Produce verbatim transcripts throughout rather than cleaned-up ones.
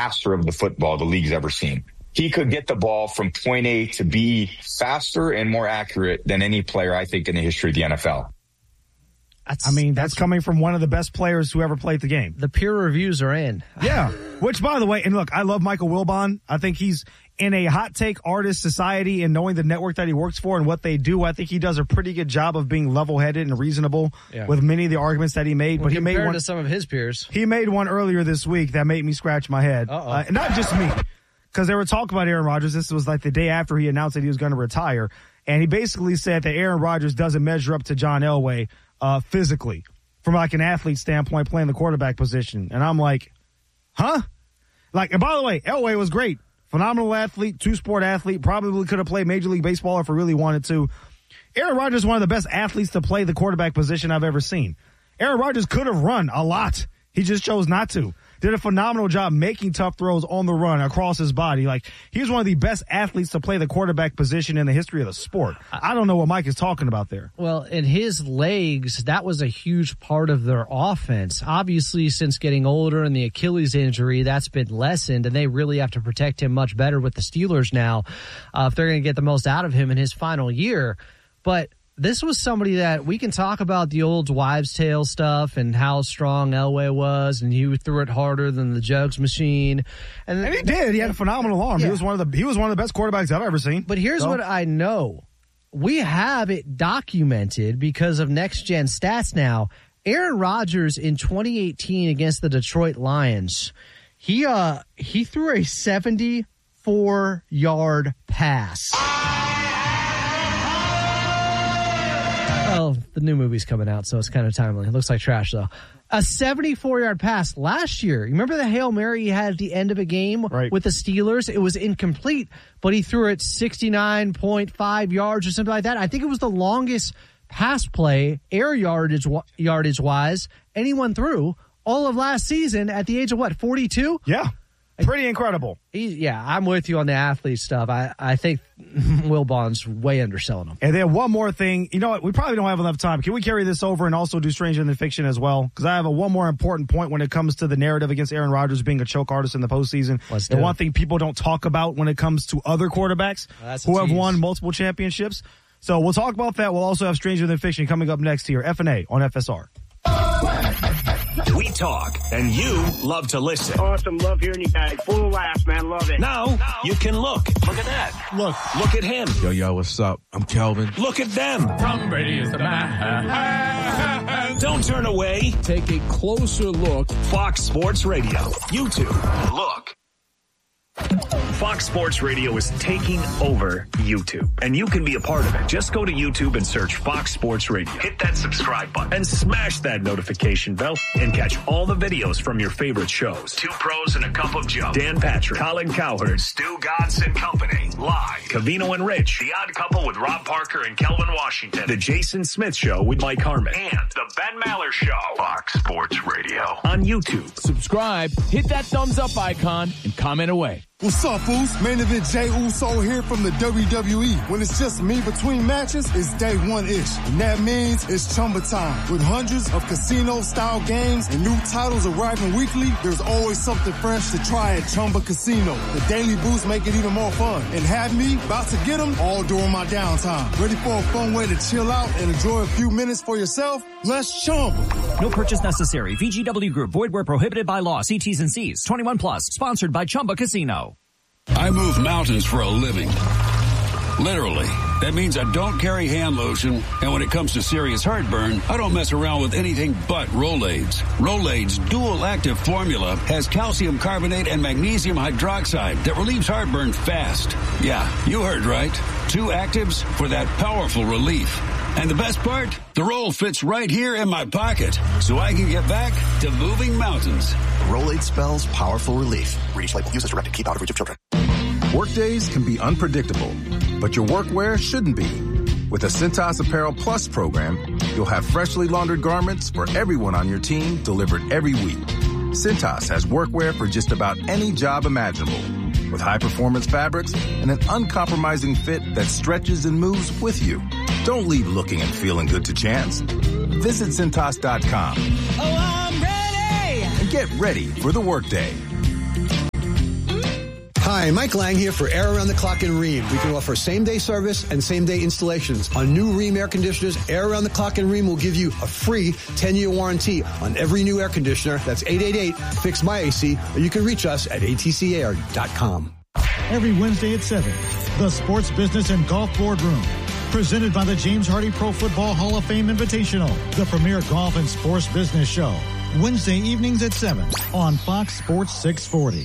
passer of the football the league's ever seen. He could get the ball from point A to B faster and more accurate than any player, I think, in the history of the N F L. That's, I mean, that's, that's coming from one of the best players who ever played the game. The peer reviews are in. Yeah. Which, by the way, and look, I love Michael Wilbon. I think he's in a hot take artist society, and knowing the network that he works for and what they do, I think he does a pretty good job of being level-headed and reasonable yeah. with many of the arguments that he made. Well, but he made one to some of his peers. He made one earlier this week that made me scratch my head. Uh, not just me, because they were talking about Aaron Rodgers. This was like the day after he announced that he was going to retire, and he basically said that Aaron Rodgers doesn't measure up to John Elway uh, physically, from like an athlete standpoint, playing the quarterback position. And I'm like, huh? Like, and by the way, Elway was great. Phenomenal athlete, two-sport athlete, probably could have played Major League Baseball if he really wanted to. Aaron Rodgers is one of the best athletes to play the quarterback position I've ever seen. Aaron Rodgers could have run a lot. He just chose not to. Did a phenomenal job making tough throws on the run across his body. Like, he was one of the best athletes to play the quarterback position in the history of the sport. I don't know what Mike is talking about there. Well, in his legs, that was a huge part of their offense. Obviously, since getting older and the Achilles injury, that's been lessened, and they really have to protect him much better with the Steelers now uh, if they're going to get the most out of him in his final year. But this was somebody that we can talk about the old wives' tale stuff and how strong Elway was, and he threw it harder than the Jugs machine. And, and he did. He had a phenomenal arm. Yeah. He was one of the he was one of the best quarterbacks I've ever seen. But here's so. what I know. We have it documented because of Next Gen Stats now. Aaron Rodgers in twenty eighteen against the Detroit Lions, he uh he threw a seventy-four yard pass. Well, the new movie's coming out, so it's kind of timely. It looks like trash, though. A seventy-four yard pass last year. You remember the Hail Mary he had at the end of a game right. with the Steelers? It was incomplete, but he threw it sixty-nine point five yards or something like that. I think it was the longest pass play, air yardage yardage wise, anyone threw all of last season at the age of what, forty-two? Yeah. Pretty incredible. He, yeah, I'm with you on the athlete stuff. I, I think Wilbon's way underselling him. And then one more thing. You know what? We probably don't have enough time. Can we carry this over and also do Stranger Than Fiction as well? Because I have a one more important point when it comes to the narrative against Aaron Rodgers being a choke artist in the postseason. Let's the do one it. thing people don't talk about when it comes to other quarterbacks well, who have tease. won multiple championships. So we'll talk about that. We'll also have Stranger Than Fiction coming up next here. F and A on F S R. We talk, and you love to listen. Awesome. Love hearing you guys. Full of laughs, man. Love it. Now, now, you can look. Look at that. Look. Look at him. Yo, yo, what's up? I'm Kelvin. Look at them. Tom Brady is the man. Don't turn away. Take a closer look. Fox Sports Radio. YouTube. Look. Fox Sports Radio is taking over YouTube, and you can be a part of it. Just go to YouTube and search Fox Sports Radio. Hit that subscribe button and smash that notification bell and catch all the videos from your favorite shows. Two Pros and a Cup of Joe. Dan Patrick, Colin Cowherd, Stu Godson Company, live. Covino and Rich, The Odd Couple with Rob Parker and Kelvin Washington. The Jason Smith Show with Mike Harmon. And The Ben Maller Show. Fox Sports Radio on YouTube. Subscribe, hit that thumbs up icon, and comment away. What's up, fools? Main event Jey Uso here from the W W E. When it's just me between matches, it's day one-ish. And that means it's Chumba time. With hundreds of casino-style games and new titles arriving weekly, there's always something fresh to try at Chumba Casino. The daily boosts make it even more fun. And have me about to get them all during my downtime. Ready for a fun way to chill out and enjoy a few minutes for yourself? Let's Chumba. No purchase necessary. V G W Group. Void where prohibited by law. See T's and C's. twenty-one plus. Sponsored by Chumba Casino. I move mountains for a living. Literally. That means I don't carry hand lotion, and when it comes to serious heartburn, I don't mess around with anything but Rolaids. Rolaids' dual-active formula has calcium carbonate and magnesium hydroxide that relieves heartburn fast. Yeah, you heard right. Two actives for that powerful relief. And the best part? The roll fits right here in my pocket, so I can get back to moving mountains. Rolaids spells powerful relief. Read each label. Use as directed. Keep out of reach of children. Workdays can be unpredictable, but your workwear shouldn't be. With the Cintas Apparel Plus program, you'll have freshly laundered garments for everyone on your team delivered every week. Cintas has workwear for just about any job imaginable, with high-performance fabrics and an uncompromising fit that stretches and moves with you. Don't leave looking and feeling good to chance. Visit Cintas dot com. Oh, I'm ready! And get ready for the workday. Hi, Mike Lang here for Air Around the Clock in Rheem. We can offer same-day service and same-day installations. On new Rheem air conditioners, Air Around the Clock in Rheem will give you a free ten-year warranty on every new air conditioner. That's eight eight eight, fix my A C, or you can reach us at A T C air dot com. Every Wednesday at seven, the Sports Business and Golf Boardroom. Presented by the James Hardy Pro Football Hall of Fame Invitational, the premier golf and sports business show. Wednesday evenings at seven on Fox Sports six forty.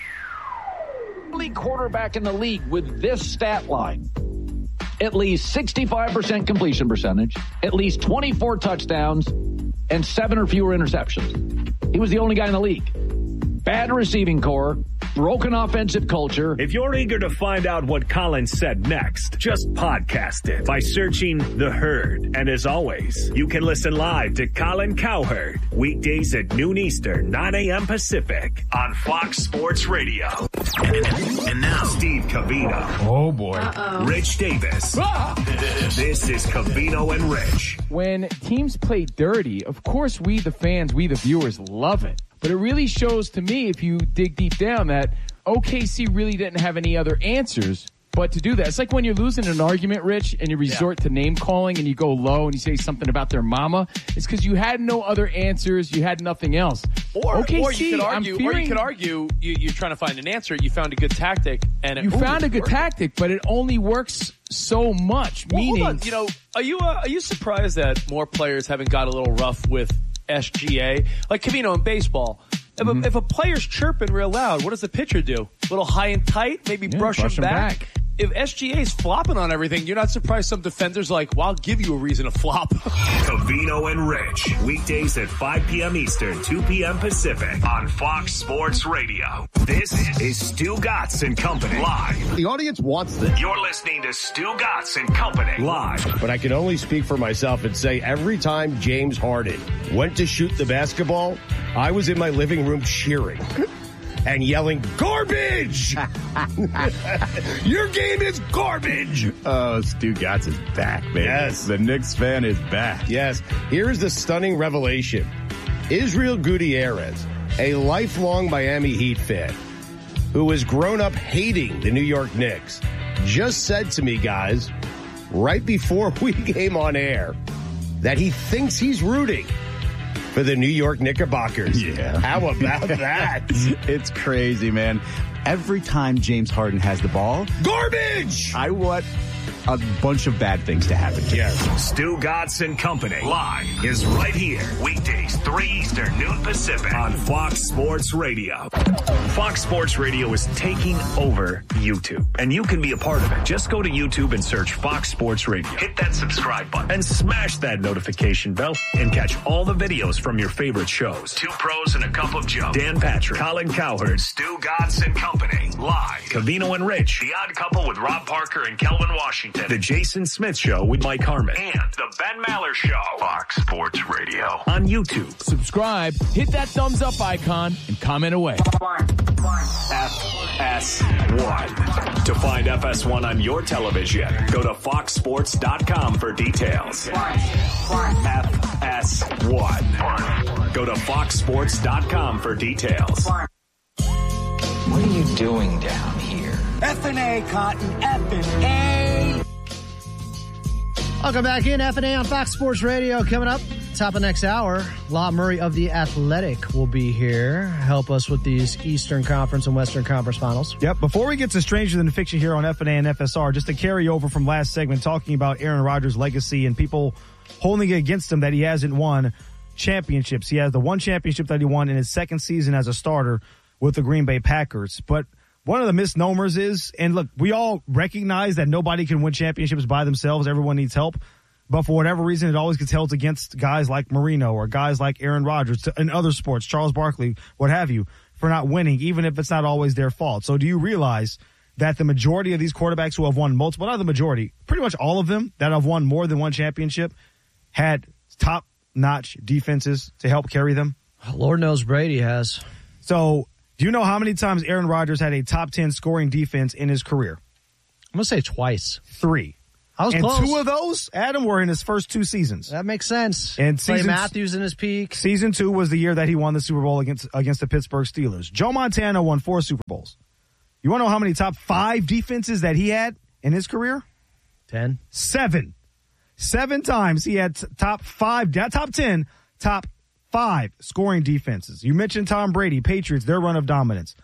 League quarterback in the league with this stat line. At least sixty-five percent completion percentage, at least twenty-four touchdowns, and seven or fewer interceptions. He was the only guy in the league. Bad receiving core, broken offensive culture. If you're eager to find out what Colin said next, just podcast it by searching The Herd. And as always, you can listen live to Colin Cowherd weekdays at noon Eastern, nine a.m. Pacific on Fox Sports Radio. And now, Steve Covino. Oh, boy. Uh-oh. Rich Davis. Ah! This is Covino and Rich. When teams play dirty, of course we, the fans, we, the viewers, love it. But it really shows to me, if you dig deep down, that O K C really didn't have any other answers but to do that. It's like when you're losing an argument, Rich, and you resort yeah. to name calling and you go low and you say something about their mama. It's because you had no other answers. You had nothing else. Or, O K C, or you could argue, fearing, or you could argue you, you're trying to find an answer. You found a good tactic, and it, you ooh, found a good worked. tactic, but it only works so much. Well, meaning, hold on. You know, are you uh, are you surprised that more players haven't got a little rough with S G A? Like Covino in baseball. If, mm-hmm. a, if a player's chirping real loud, what does the pitcher do? A little high and tight, maybe yeah, brush, brush him, him back. back. If S G A's flopping on everything, you're not surprised some defenders like, well, I'll give you a reason to flop. Covino and Rich, weekdays at five p.m. Eastern, two p.m. Pacific on Fox Sports Radio. This is Stu Gatz and Company live. The audience wants this. You're listening to Stu Gatz and Company live. But I can only speak for myself and say every time James Harden went to shoot the basketball, I was in my living room cheering. And yelling, garbage! Your game is garbage! Oh, Stu Gatz is back, baby. Yes. The Knicks fan is back. Yes. Here's the stunning revelation. Israel Gutierrez, a lifelong Miami Heat fan, who has grown up hating the New York Knicks, just said to me, guys, right before we came on air, that he thinks he's rooting for the New York Knickerbockers. Yeah. How about that? It's crazy, man. Every time James Harden has the ball, garbage! I want a bunch of bad things to happen. Yes. Stu Gatz and Company live is right here. Weekdays, three Eastern, noon Pacific on Fox Sports Radio. Fox Sports Radio is taking over YouTube, and you can be a part of it. Just go to YouTube and search Fox Sports Radio. Hit that subscribe button and smash that notification bell and catch all the videos from your favorite shows. Two Pros and a Cup of Joe. Dan Patrick, Colin Cowherd, Stu Gatz and Company live. Covino and Rich, The Odd Couple with Rob Parker and Kelvin Washington. The Jason Smith Show with Mike Harmon. And The Ben Maller Show. Fox Sports Radio on YouTube. Subscribe, hit that thumbs up icon, and comment away. F S one. To find F S one on your television, go to fox sports dot com for details. F S one. Go to fox sports dot com for details. What are you doing down here? F and A, Cotton. F and A. Welcome back in, F and A on Fox Sports Radio. Coming up, top of next hour, Law Murray of The Athletic will be here. Help us with these Eastern Conference and Western Conference finals. Yep. Before we get to Stranger Than Fiction here on F and A and F S R, just to carry over from last segment talking about Aaron Rodgers' legacy and people holding it against him that he hasn't won championships. He has the one championship that he won in his second season as a starter with the Green Bay Packers. But one of the misnomers is, and look, we all recognize that nobody can win championships by themselves. Everyone needs help. But for whatever reason, it always gets held against guys like Marino or guys like Aaron Rodgers in other sports, Charles Barkley, what have you, for not winning, even if it's not always their fault. So do you realize that the majority of these quarterbacks who have won multiple, not the majority, pretty much all of them that have won more than one championship had top-notch defenses to help carry them? Lord knows Brady has. So do you know how many times Aaron Rodgers had a top ten scoring defense in his career? I'm going to say twice. Three. I was and close. two of those, Adam, were in his first two seasons. That makes sense. And Clay season, Matthews in his peak. Season two was the year that he won the Super Bowl against against the Pittsburgh Steelers. Joe Montana won four Super Bowls. You want to know how many top five defenses that he had in his career? Ten. Seven. Seven times he had t- top five, not top ten, top five scoring defenses. You mentioned Tom Brady, Patriots, their run of dominance.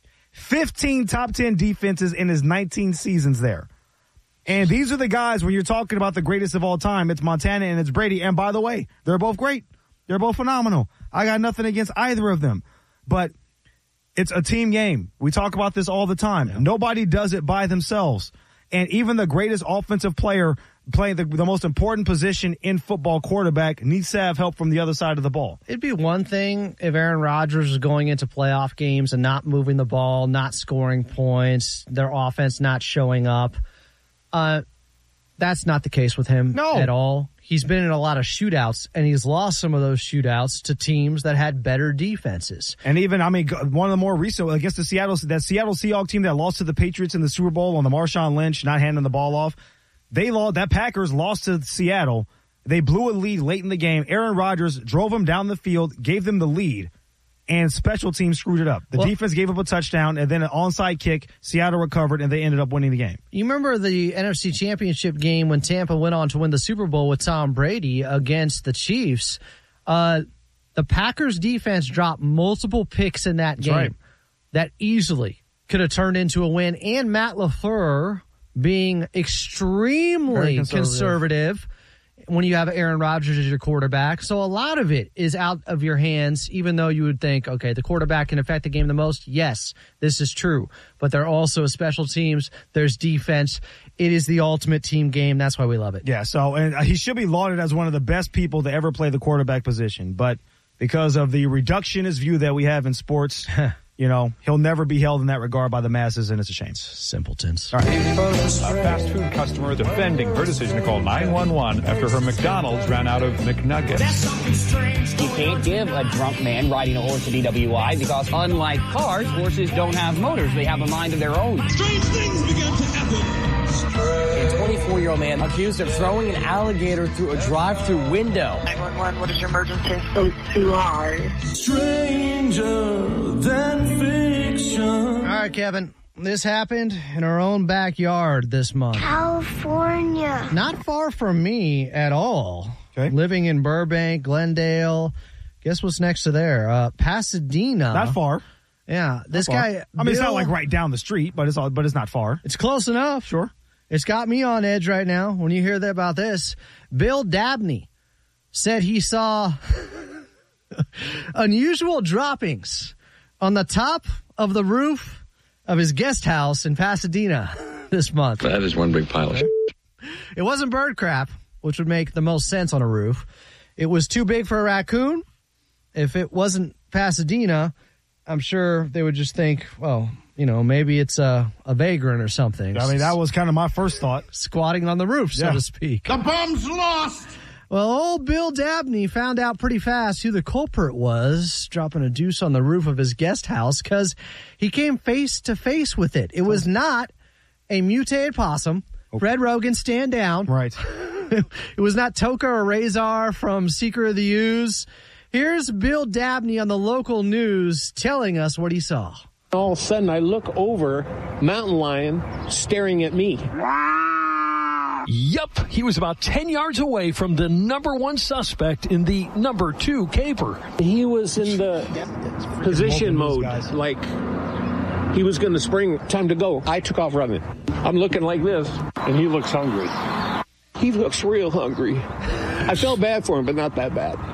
fifteen top ten defenses in his nineteen seasons there. And these are the guys, when you're talking about the greatest of all time, it's Montana and it's Brady. And by the way, they're both great. They're both phenomenal. I got nothing against either of them. But it's a team game. We talk about this all the time. Yeah. Nobody does it by themselves. And even the greatest offensive player playing the, the most important position in football, quarterback, needs to have help from the other side of the ball. It'd be one thing if Aaron Rodgers was going into playoff games and not moving the ball, not scoring points, their offense not showing up. Uh, that's not the case with him no. at all. He's been in a lot of shootouts, and he's lost some of those shootouts to teams that had better defenses. And even, I mean, one of the more recent, against the Seattle, that Seattle Seahawks team that lost to the Patriots in the Super Bowl on the Marshawn Lynch not handing the ball off, they lost, that Packers lost to Seattle. They blew a lead late in the game. Aaron Rodgers drove them down the field, gave them the lead, and special teams screwed it up. The well, defense gave up a touchdown, and then an onside kick. Seattle recovered, and they ended up winning the game. You remember the N F C Championship game when Tampa went on to win the Super Bowl with Tom Brady against the Chiefs? Uh, the Packers defense dropped multiple picks in that That's game right. that easily could have turned into a win. And Matt LaFleur being extremely conservative. conservative when you have Aaron Rodgers as your quarterback. So a lot of it is out of your hands, even though you would think, okay, the quarterback can affect the game the most. Yes, this is true. But there are also special teams. There's defense. It is the ultimate team game. That's why we love it. Yeah, so and he should be lauded as one of the best people to ever play the quarterback position. But because of the reductionist view that we have in sports, you know, he'll never be held in that regard by the masses, and it's a shame. Simpletons. All right. A fast food customer defending her decision to call nine one one after her McDonald's ran out of McNuggets. You can't give a drunk man riding a horse a D W I because, unlike cars, horses don't have motors. They have a mind of their own. Strange things began to happen. A twenty-four-year-old man accused of throwing an alligator through a drive-through window. nine one one, what is your emergency? It's too hard. Stranger than fiction. All right, Kevin. This happened in our own backyard this month. California. Not far from me at all. Okay. Living in Burbank, Glendale. Guess what's next to there? Uh, Pasadena. Not far. Yeah. This not far. guy. I mean, Bill, it's not like right down the street, but it's all, but it's not far. It's close enough. Sure. It's got me on edge right now when you hear that about this. Bill Dabney said he saw unusual droppings on the top of the roof of his guest house in Pasadena this month. That is one big pile of shit. It wasn't bird crap, which would make the most sense on a roof. It was too big for a raccoon. If it wasn't Pasadena, I'm sure they would just think, well, you know, maybe it's a, a vagrant or something. I mean, that was kind of my first thought. Squatting on the roof, so yeah. to speak. The bum's lost. Well, old Bill Dabney found out pretty fast who the culprit was, dropping a deuce on the roof of his guest house, because he came face to face with it. It was not a mutated possum. Okay. Fred Rogan, stand down. Right. It was not Toka or Razor from Secret of the Ooze. Here's Bill Dabney on the local news telling us what he saw. All of a sudden, I look over, mountain lion staring at me. Yup, he was about ten yards away from the number one suspect in the number two caper. He was in the position mode, like he was going to spring. Time to go. I took off running. I'm looking like this, and he looks hungry. He looks real hungry. I felt bad for him, but not that bad.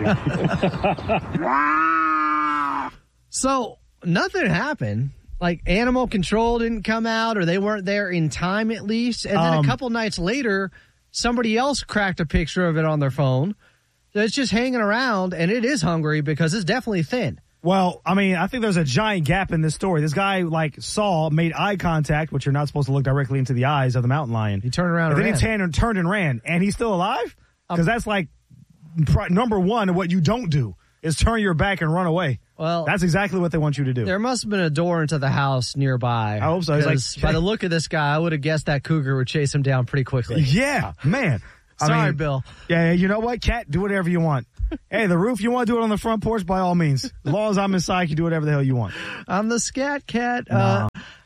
So nothing happened. Like animal control didn't come out, or they weren't there in time at least. And then um, a couple nights later, somebody else cracked a picture of it on their phone. So it's just hanging around, and it is hungry because it's definitely thin. Well, I mean, I think there's a giant gap in this story. This guy, like, saw, made eye contact, which you're not supposed to look directly into the eyes of the mountain lion. He turned around and and then ran. he turned and, turned and ran. And he's still alive? Because um, that's, like, pr- number one of what you don't do is turn your back and run away. Well, that's exactly what they want you to do. There must have been a door into the house nearby. I hope so. He's like, by the look of this guy, I would have guessed that cougar would chase him down pretty quickly. Yeah, man. Sorry, I mean, Bill. Yeah, you know what, Cat? Do whatever you want. Hey, the roof, you want to do it on the front porch, by all means. As long as I'm inside, you do whatever the hell you want. I'm the Scat Cat. Nah. Uh,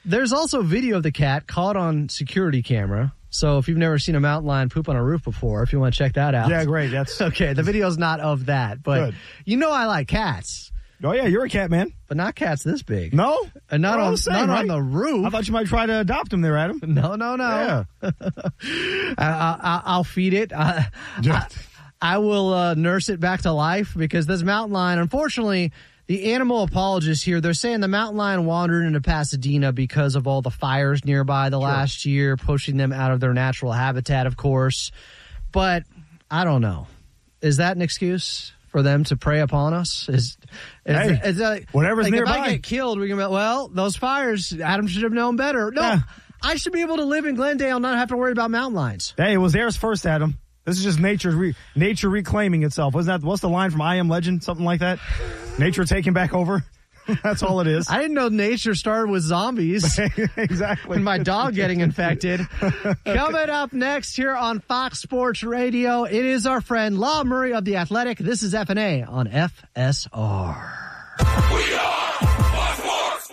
There's also video of the cat caught on security camera. So if you've never seen a mountain lion poop on a roof before, if you want to check that out. Yeah, great. That's okay. The video's not of that, but Good. You know I like cats. Oh, yeah, you're a cat man. But not cats this big. No? And not, on, same, not right? on the roof. I thought you might try to adopt him there, Adam. No, no, no. Yeah. I, I, I'll feed it. I, I, I will uh, nurse it back to life because this mountain lion, unfortunately, the animal apologists here, they're saying the mountain lion wandered into Pasadena because of all the fires nearby the sure. last year, pushing them out of their natural habitat, of course. But I don't know. Is that an excuse for them to prey upon us? Is, is, hey, is that, whatever's like, nearby. If I get killed, we can be, well, those fires, Adam should have known better. No, yeah. I should be able to live in Glendale and not have to worry about mountain lions. Hey, it was theirs first, Adam. This is just nature re- nature reclaiming itself. Wasn't that, what's the line from I Am Legend? Something like that? Nature taking back over? That's all it is. I didn't know nature started with zombies. Exactly. And my dog getting infected. Coming up next here on Fox Sports Radio, it is our friend Law Murray of The Athletic. This is F and A on F S R. We are Fox Sports.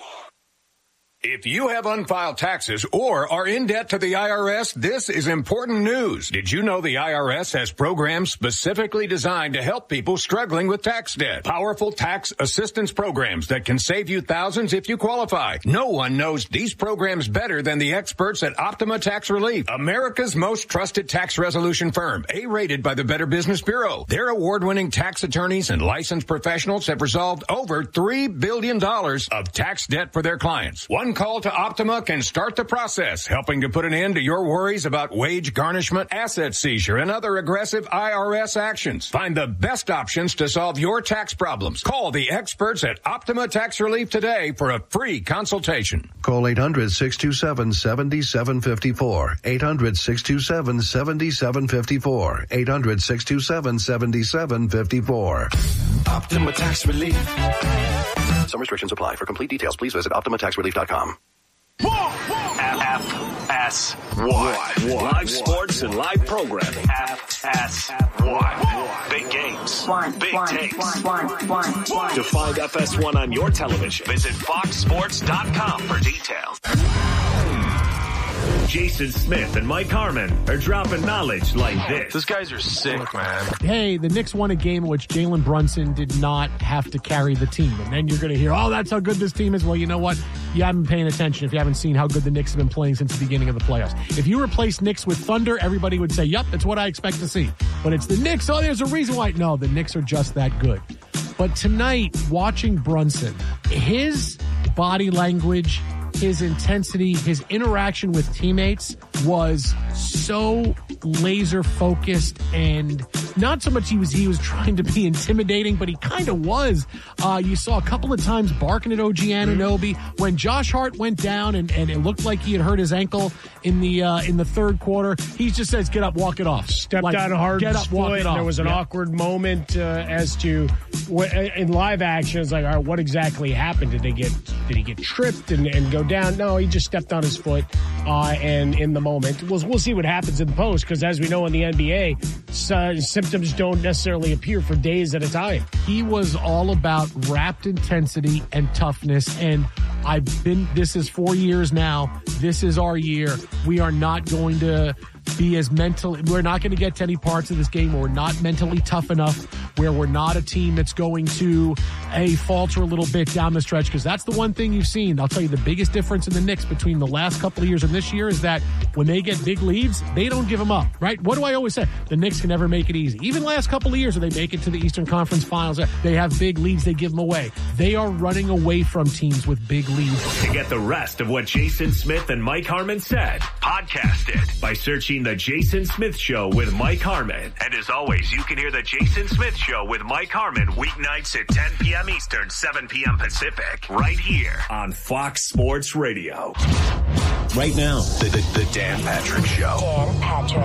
If you have unfiled taxes or are in debt to the I R S, this is important news. Did you know the I R S has programs specifically designed to help people struggling with tax debt? Powerful tax assistance programs that can save you thousands if you qualify. No one knows these programs better than the experts at Optima Tax Relief, America's most trusted tax resolution firm, A-rated by the Better Business Bureau. Their award-winning tax attorneys and licensed professionals have resolved over three billion dollars of tax debt for their clients. One call to Optima can start the process, helping to put an end to your worries about wage garnishment, asset seizure, and other aggressive I R S actions. Find the best options to solve your tax problems. Call the experts at Optima Tax Relief today for a free consultation. Call eight hundred, six two seven, seven seven five four. eight hundred, six two seven, seven seven five four. eight hundred, six two seven, seven seven five four. Optima Tax Relief. Some restrictions apply. For complete details, please visit Optima Tax Relief dot com. F S Y. Live sports and live programming. F S Y. Big games. Big takes. To find F S one on your television, visit fox sports dot com for details. Jason Smith and Mike Harmon are dropping knowledge like this. Those guys are sick, man. Hey, the Knicks won a game in which Jalen Brunson did not have to carry the team. And then you're going to hear, oh, that's how good this team is. Well, you know what? You haven't been paying attention if you haven't seen how good the Knicks have been playing since the beginning of the playoffs. If you replace Knicks with Thunder, everybody would say, yep, that's what I expect to see. But it's the Knicks. Oh, there's a reason why. No, the Knicks are just that good. But tonight, watching Brunson, his body language, his intensity, his interaction with teammates was so laser focused, and not so much he was he was trying to be intimidating, but he kind of was. Uh, you saw a couple of times barking at O G Anunoby when Josh Hart went down, and, and it looked like he had hurt his ankle in the uh, in the third quarter. He just says, "Get up, walk it off." Stepped like, on Hart's get up, walk foot. It off. There was an yeah. awkward moment uh, as to what, in live action. It's like, all right, what exactly happened? Did they get did he get tripped and, and go down? No, he just stepped on his foot, uh, and in the moment, we'll we'll see what happens in the post, because as we know in the N B A, uh, symptoms don't necessarily appear for days at a time. He was all about rapt intensity and toughness, and I've been, this is four years now. This is our year. We are not going to be as mentally, we're not going to get to any parts of this game where we're not mentally tough enough, where we're not a team that's going to a falter a little bit down the stretch, because that's the one thing you've seen. I'll tell you the biggest difference in the Knicks between the last couple of years and this year is that when they get big leads, they don't give them up, right? What do I always say? The Knicks can never make it easy. Even last couple of years when they make it to the Eastern Conference Finals, they have big leads, they give them away. They are running away from teams with big leads. To get the rest of what Jason Smith and Mike Harmon said, podcast it by searching The Jason Smith Show with Mike Harmon. And as always, you can hear The Jason Smith Show with Mike Harmon weeknights at ten p.m. Eastern, seven p.m. Pacific, right here on Fox Sports Radio. Right now, the, the, the Dan Patrick Show. Dan Patrick.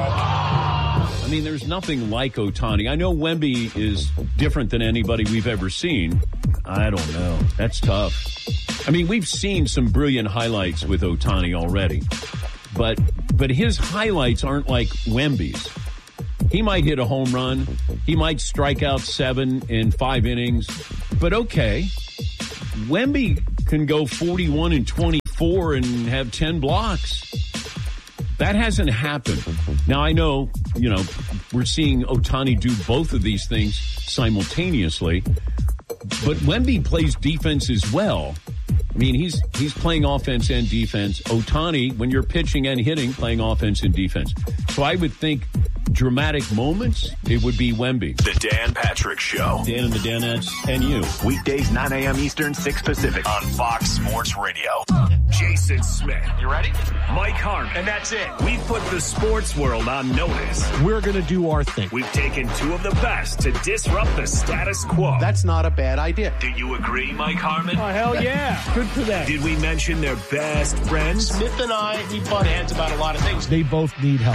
I mean, there's nothing like Ohtani. I know Wemby is different than anybody we've ever seen. I don't know. That's tough. I mean, we've seen some brilliant highlights with Ohtani already. But but his highlights aren't like Wemby's. He might hit a home run. He might strike out seven in five innings. But okay, Wemby can go forty-one and twenty-four four and have ten blocks. That hasn't happened. Now, I know, you know, we're seeing Ohtani do both of these things simultaneously, but Wemby plays defense as well. I mean, he's he's playing offense and defense. Ohtani, when you're pitching and hitting, playing offense and defense. So I would think dramatic moments, it would be Wemby. The Dan Patrick Show. Dan and the Danettes and you. Weekdays, nine a.m. Eastern, six Pacific on Fox Sports Radio. Jason Smith. You ready? Mike Harmon. And that's it. We've put the sports world on notice. We're going to do our thing. We've taken two of the best to disrupt the status quo. That's not a bad idea. Do you agree, Mike Harmon? Oh, hell yeah. Good for them. Did we mention their best friends? Smith and I, we butt heads about a lot of things. They both need help.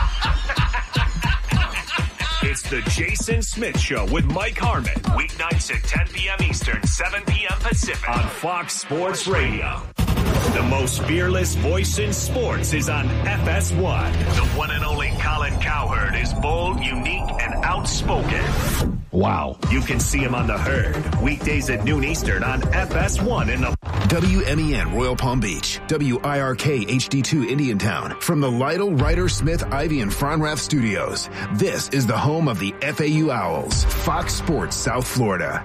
It's the Jason Smith Show with Mike Harmon. Weeknights at ten p.m. Eastern, seven p.m. Pacific on Fox Sports Radio. The most fearless voice in sports is on F S one. The one and only Colin Cowherd is bold, unique, and outspoken. Wow. You can see him on The Herd, weekdays at noon Eastern on F S one in the W M E N Royal Palm Beach, W I R K H D two Indiantown. From the Lytle, Ryder, Smith, Ivy, and Fronrath studios, this is the home of the F A U Owls, Fox Sports South Florida.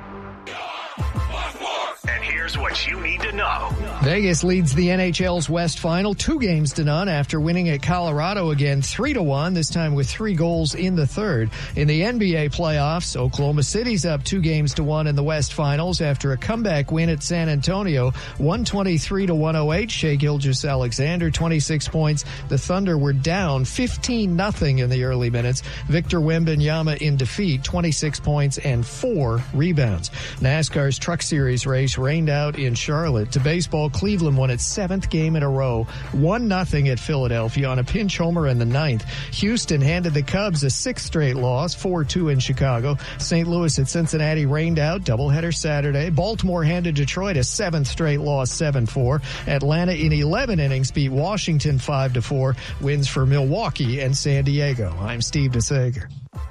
And here's what you need to know. Vegas leads the N H L's West Final two games to none after winning at Colorado again three to one, this time with three goals in the third. In the N B A playoffs, Oklahoma City's up two games to one in the West Finals after a comeback win at San Antonio, one twenty-three to one oh eight. Shai Gilgeous-Alexander, twenty-six points. The Thunder were down fifteen nothing in the early minutes. Victor Wembanyama in defeat, twenty-six points and four rebounds. NASCAR's Truck Series race rained out in Charlotte. To baseball, Cleveland won its seventh game in a row, one nothing at Philadelphia on a pinch homer in the ninth. Houston handed the Cubs a sixth straight loss, four two in Chicago. Saint Louis at Cincinnati rained out, doubleheader Saturday. Baltimore handed Detroit a seventh straight loss, seven four. Atlanta in eleven innings beat Washington five to four. Wins for Milwaukee and San Diego. I'm Steve DeSager.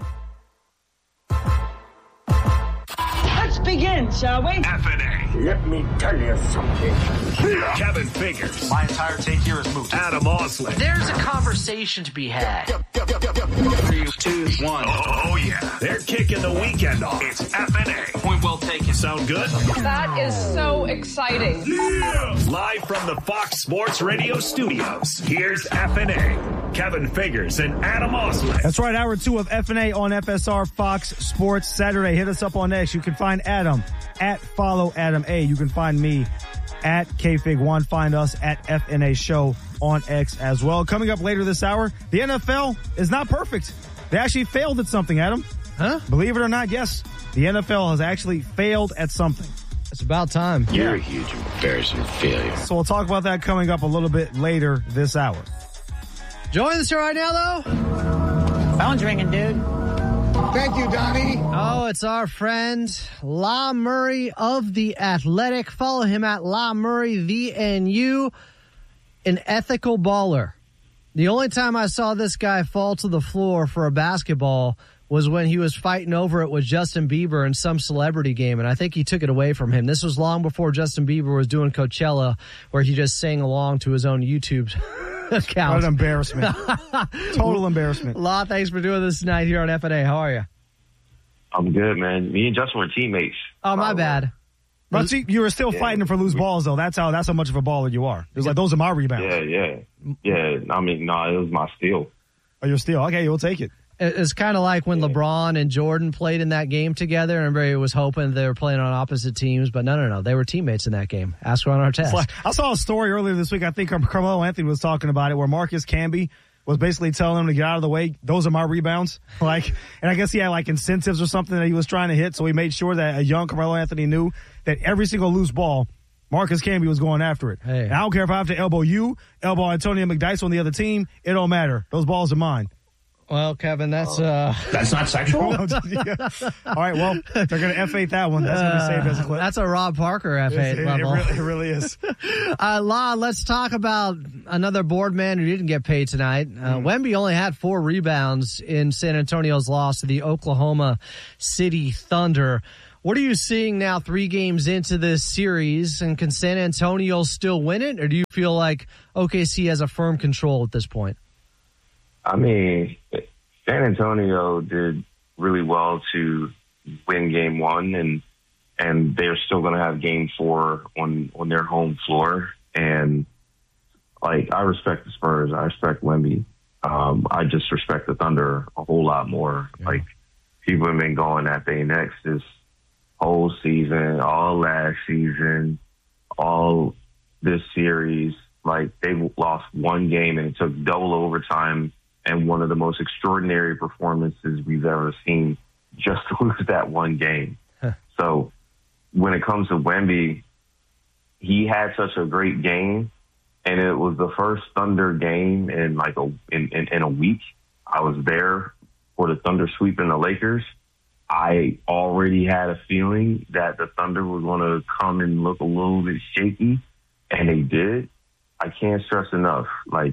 Let's begin, shall we? F N A. Let me tell you something. Kevin Figures. My entire take here is moved. Adam Osley. There's a conversation to be had. Three, two, one. Oh, oh, yeah. They're kicking the weekend off. It's F N A. Point well taken. Sound good? That is so exciting. Yeah. Live from the Fox Sports Radio studios, here's F N A. Kevin Figures and Adam Osley. That's right, hour two of F N A on F S R Fox Sports Saturday. Hit us up on X. You can find Adam at Follow Adam A. You can find me at K Fig one. Find us at F N A Show on X as well. Coming up later this hour, the N F L is not perfect. They actually failed at something, Adam. Huh? Believe it or not, yes. The N F L has actually failed at something. It's about time. You're a huge embarrassing failure. So we'll talk about that coming up a little bit later this hour. Join the show right now, though. Phone's ringing, dude. Thank you, Donnie. Oh, it's our friend La Murray of The Athletic. Follow him at La Murray V N U, an ethical baller. The only time I saw this guy fall to the floor for a basketball was when he was fighting over it with Justin Bieber in some celebrity game, and I think he took it away from him. This was long before Justin Bieber was doing Coachella, where he just sang along to his own YouTube account. What an embarrassment. Total embarrassment. La, thanks for doing this tonight here on F N A. How are you? I'm good, man. Me and Justin were teammates. Oh, my bad. But see, you were still yeah. fighting for loose balls, though. That's how. That's how much of a baller you are. It was like, those are my rebounds. Yeah, yeah. Yeah, I mean, no, nah, it was my steal. Oh, your steal. Okay, you'll take it. It's kind of like when yeah. LeBron and Jordan played in that game together, and everybody was hoping they were playing on opposite teams, but no, no, no. They were teammates in that game. Ask Ron Artest. Like, I saw a story earlier this week. I think Carmelo Anthony was talking about it, where Marcus Camby was basically telling him to get out of the way. Those are my rebounds. Like, and I guess he had like incentives or something that he was trying to hit, so he made sure that a young Carmelo Anthony knew that every single loose ball, Marcus Camby was going after it. Hey. I don't care if I have to elbow you, elbow Antonio McDyess on the other team. It don't matter. Those balls are mine. Well, Kevin, that's uh that's not sexual. Yeah. All right, well, they're going to F eight that one. That's going to be saved as a clip. That's a Rob Parker F eight it, level. It really, it really is. uh, La, let's talk about another board man who didn't get paid tonight. Uh, mm. Wemby only had four rebounds in San Antonio's loss to the Oklahoma City Thunder. What are you seeing now three games into this series, and can San Antonio still win it, or do you feel like O K C has a firm control at this point? I mean, San Antonio did really well to win game one, and and they're still going to have game four on, on their home floor. And, like, I respect the Spurs. I respect Wemby. Um, I just respect the Thunder a whole lot more. Yeah. Like, people have been going at their necks this whole season, all last season, all this series. Like, they lost one game and it took double overtime and one of the most extraordinary performances we've ever seen just to lose that one game. Huh. So when it comes to Wemby, he had such a great game, and it was the first Thunder game in like a in, in, in a week. I was there for the Thunder sweeping the Lakers. I already had a feeling that the Thunder were going to come and look a little bit shaky, and they did. I can't stress enough, like,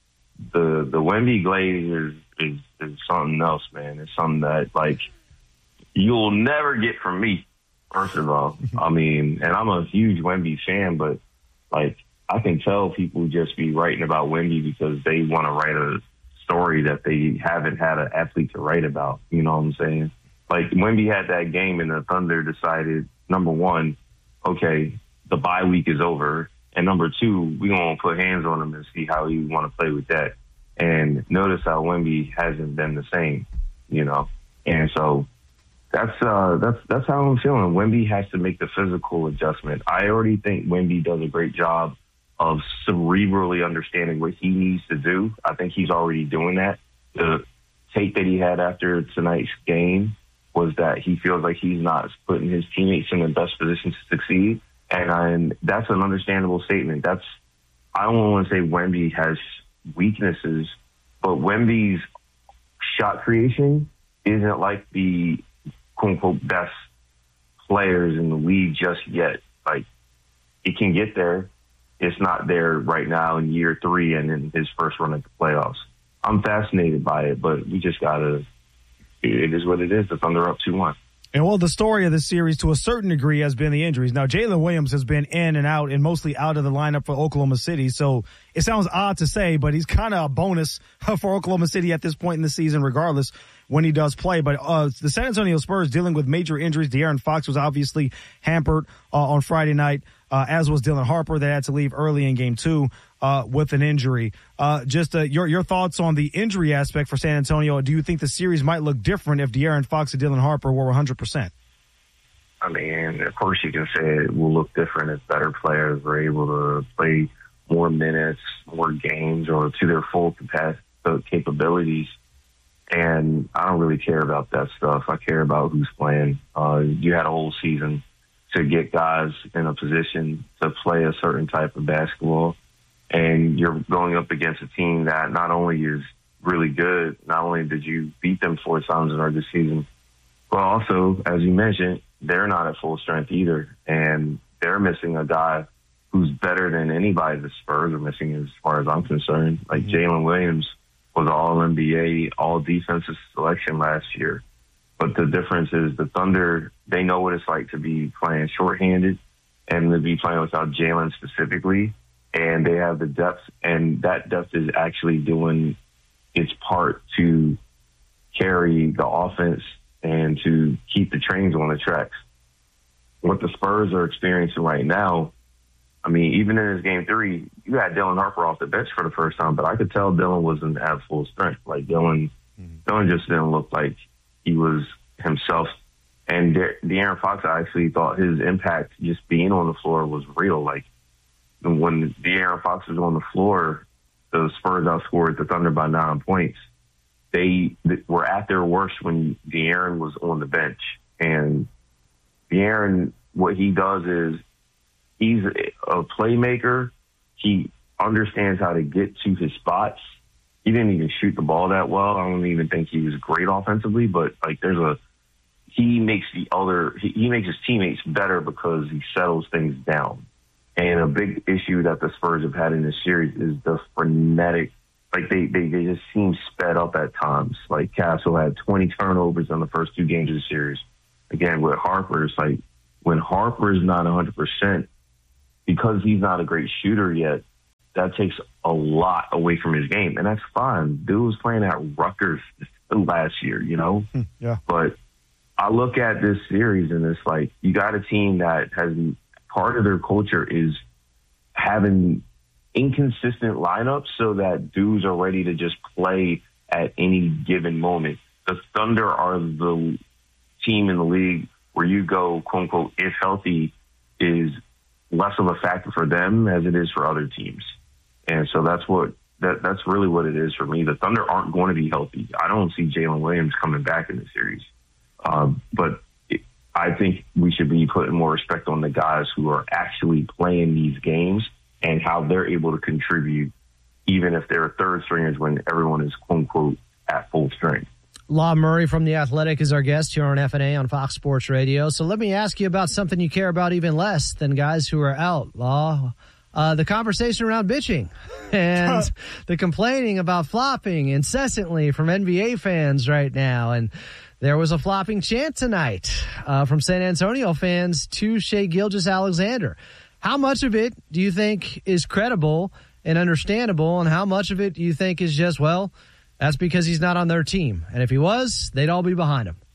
the the Wemby glaze is, is, is something else, man. It's something that, like, you'll never get from me, first of all. I mean, and I'm a huge Wemby fan, but, like, I can tell people just be writing about Wemby because they want to write a story that they haven't had an athlete to write about. You know what I'm saying? Like, Wemby had that game and the Thunder decided, number one, okay, the bye week is over. And number two, we're going to put hands on him and see how he want to play with that. And notice how Wemby hasn't been the same, you know. And so that's uh, that's that's how I'm feeling. Wemby has to make the physical adjustment. I already think Wemby does a great job of cerebrally understanding what he needs to do. I think he's already doing that. The take that he had after tonight's game was that he feels like he's not putting his teammates in the best position to succeed. And, I, and that's an understandable statement. That's, I don't want to say Wemby has weaknesses, but Wemby's shot creation isn't like the quote unquote best players in the league just yet. Like, it can get there. It's not there right now in year three and in his first run at the playoffs. I'm fascinated by it, but we just gotta, it is what it is. The Thunder up two one. And, well, the story of this series to a certain degree has been the injuries. Now, Jalen Williams has been in and out and mostly out of the lineup for Oklahoma City. So it sounds odd to say, but he's kind of a bonus for Oklahoma City at this point in the season, regardless when he does play. But uh, the San Antonio Spurs dealing with major injuries. De'Aaron Fox was obviously hampered uh, on Friday night, uh, as was Dylan Harper that had to leave early in game two uh, with an injury. Uh, just uh, your your thoughts on the injury aspect for San Antonio. Do you think the series might look different if De'Aaron Fox and Dylan Harper were one hundred percent? I mean, of course you can say it will look different if better players are able to play more minutes, more games, or to their full capacity, capabilities. And I don't really care about that stuff. I care about who's playing. Uh, you had a whole season to get guys in a position to play a certain type of basketball. And you're going up against a team that not only is really good, not only did you beat them four times in our this season, but also, as you mentioned, they're not at full strength either. And they're missing a guy who's better than anybody the Spurs are missing as far as I'm concerned. Like mm-hmm. Jalen Williams was all N B A, all defensive selection last year. But the difference is the Thunder, they know what it's like to be playing shorthanded and to be playing without Jalen specifically. And they have the depth, and that depth is actually doing its part to carry the offense and to keep the trains on the tracks. What the Spurs are experiencing right now, I mean, even in this game three, you had Dylan Harper off the bench for the first time, but I could tell Dylan wasn't at full strength. Like Dylan, mm-hmm. Dylan just didn't look like he was himself. And De- De'Aaron Fox, I actually thought his impact just being on the floor was real. Like when De'Aaron Fox was on the floor, the Spurs outscored the Thunder by nine points. They were at their worst when De'Aaron was on the bench. And De'Aaron, what he does is he's a playmaker. He understands how to get to his spots. He didn't even shoot the ball that well. I don't even think he was great offensively, but like there's a, he makes the other, he, he makes his teammates better because he settles things down. And a big issue that the Spurs have had in this series is the frenetic, like they, they, they just seem sped up at times. Like Castle had twenty turnovers in the first two games of the series. again, with Harper, it's like when Harper's not one hundred percent, because he's not a great shooter yet, that takes a lot away from his game. And that's fine. Dude was playing at Rutgers last year, you know? Yeah. But I look at this series and it's like you got a team that has part of their culture is having inconsistent lineups so that dudes are ready to just play at any given moment. The Thunder are the team in the league where you go, quote unquote, if healthy is less of a factor for them as it is for other teams. And so that's what that that's really what it is for me. The Thunder aren't going to be healthy. I don't see Jalen Williams coming back in the series. Um, but it, I think we should be putting more respect on the guys who are actually playing these games and how they're able to contribute, even if they're third stringers when everyone is, quote unquote, at full strength. Law Murray from The Athletic is our guest here on F N A on Fox Sports Radio. So let me ask you about something you care about even less than guys who are out, Law. Uh, the conversation around bitching and the complaining about flopping incessantly from N B A fans right now. And there was a flopping chant tonight uh, from San Antonio fans to Shai Gilgeous-Alexander. How much of it do you think is credible and understandable, and how much of it do you think is just, well, that's because he's not on their team? And if he was, they'd all be behind him.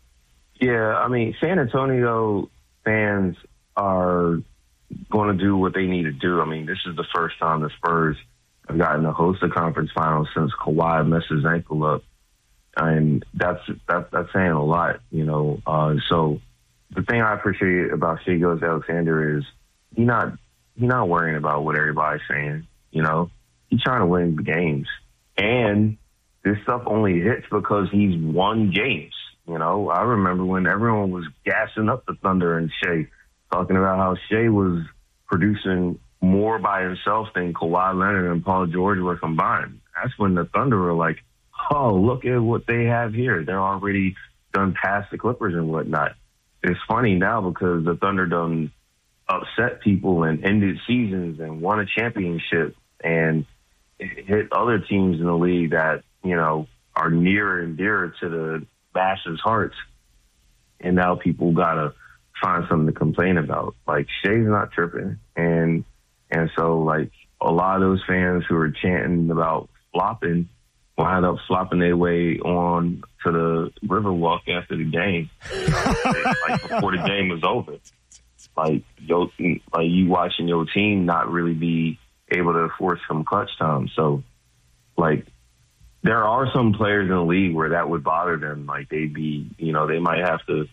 Yeah, I mean, San Antonio fans are going to do what they need to do. I mean, this is the first time the Spurs have gotten to host a conference final since Kawhi messed his ankle up. And that's that, that's saying a lot, you know. Uh, so the thing I appreciate about Shai Gilgeous-Alexander is he not he not worrying about what everybody's saying, you know. He's trying to win the games. And this stuff only hits because he's won games, you know. I remember when everyone was gassing up the Thunder and Shai, talking about how Shai was producing more by himself than Kawhi Leonard and Paul George were combined. That's when the Thunder were like, oh, look at what they have here. They're already done past the Clippers and whatnot. It's funny now because the Thunder done upset people and ended seasons and won a championship and hit other teams in the league that, you know, are nearer and dearer to the masses' hearts. And now people got to find something to complain about. Like, Shai's not tripping. And, and so, like, a lot of those fans who are chanting about flopping wind up flopping their way on to the Riverwalk after the game, like before the game was over. Like, yo, like you watching your team not really be able to force some clutch time. So, like, there are some players in the league where that would bother them. Like, they'd be, you know, they might have to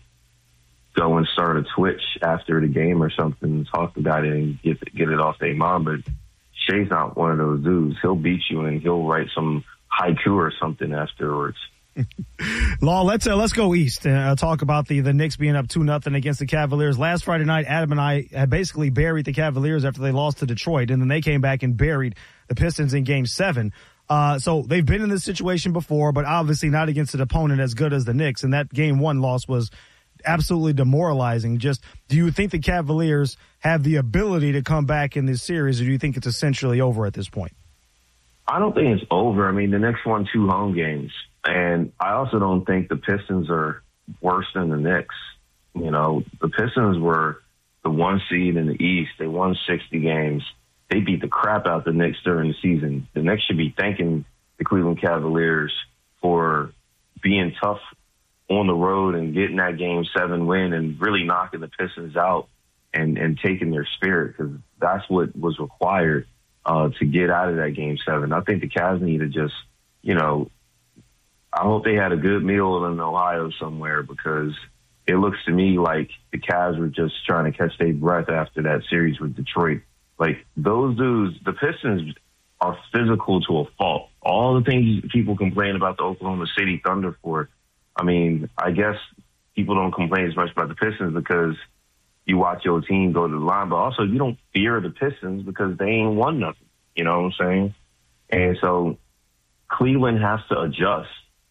go and start a Twitch after the game or something and talk about it and get get it off their mind. But Shai's not one of those dudes. He'll beat you and he'll write some haiku or something afterwards. Law, let's uh, let's go east and uh, talk about the the Knicks being up two nothing against the Cavaliers. Last Friday night, Adam and I had basically buried the Cavaliers after they lost to Detroit, and then they came back and buried the Pistons in Game Seven. Uh, so they've been in this situation before, but obviously not against an opponent as good as the Knicks. And that Game One loss was absolutely demoralizing. Just, do you think the Cavaliers have the ability to come back in this series, or do you think it's essentially over at this point? I don't think it's over. I mean, the Knicks won two home games. And I also don't think the Pistons are worse than the Knicks. You know, the Pistons were the one seed in the East. They won sixty games. They beat the crap out the Knicks during the season. The Knicks should be thanking the Cleveland Cavaliers for being tough on the road and getting that Game seven win and really knocking the Pistons out and, and taking their spirit, because that's what was required uh, to get out of that Game seven. I think the Cavs need to just, you know, I hope they had a good meal in Ohio somewhere, because it looks to me like the Cavs were just trying to catch their breath after that series with Detroit. Like, those dudes, the Pistons are physical to a fault. All the things people complain about the Oklahoma City Thunder for, I mean, I guess people don't complain as much about the Pistons because you watch your team go to the line, but also you don't fear the Pistons because they ain't won nothing. You know what I'm saying? And so Cleveland has to adjust.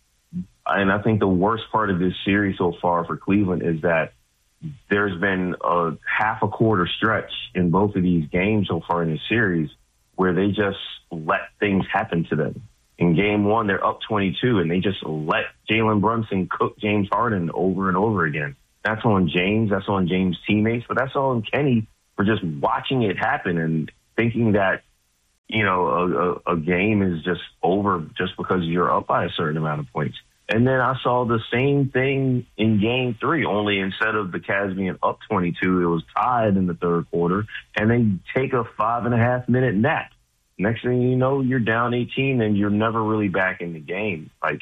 And I think the worst part of this series so far for Cleveland is that there's been a half a quarter stretch in both of these games so far in this series where they just let things happen to them. In game one, they're up twenty-two, and they just let Jalen Brunson cook James Harden over and over again. that's on James. That's on James' teammates. But that's on Kenny for just watching it happen and thinking that, you know, a, a, a game is just over just because you're up by a certain amount of points. And then I saw the same thing in game three, only instead of the Cavs being up twenty-two, it was tied in the third quarter, and they take a five and a half minute nap. Next thing you know, you're down eighteen and you're never really back in the game. Like,